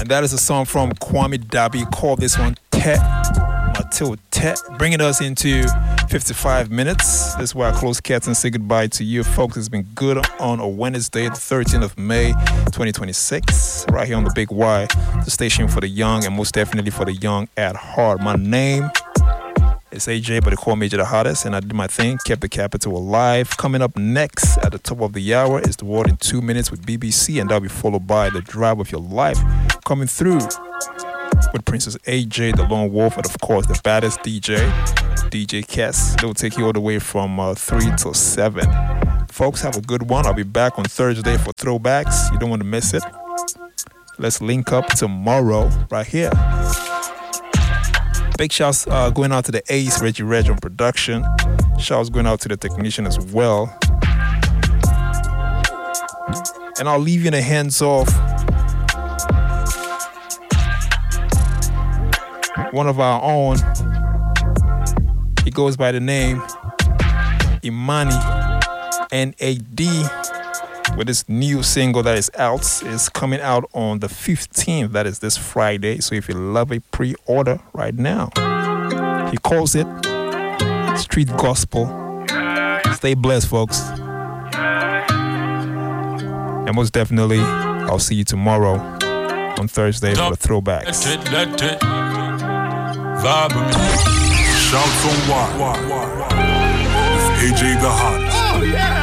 And that is a song from Kwame Dabi. Call this one Tet. Matil Tet. Bringing us into 55 minutes. This is where I close cats and say goodbye to you folks. It's been good on a Wednesday, the 13th of May, 2026. Right here on the Big Y, the station for the young and most definitely for the young at heart. My name is AJ, but they call me AJ the hottest, and I did my thing, kept the capital alive. Coming up next at the top of the hour is the World in 2 Minutes with BBC, and that'll be followed by the Drive of Your Life coming through with Princess AJ, the Lone Wolf, and of course the baddest DJ, DJ Kess. They'll take you all the way from 3 till 7. Folks, have a good one. I'll be back on Thursday for throwbacks. You don't want to miss it. Let's link up tomorrow right here. Big shouts going out to the Ace, Reggie Reg on production. Shouts going out to the technician as well. And I'll leave you in the hands of one of our own. He goes by the name Imani, N-A-D, with this new single that is out. It's coming out on the 15th, that is this Friday. So if you love a pre-order right now. He calls it Street Gospel. Stay blessed, folks. And most definitely, I'll see you tomorrow on Thursday for the throwbacks. Shouts on what? It's AJ the Hot. Oh, yeah.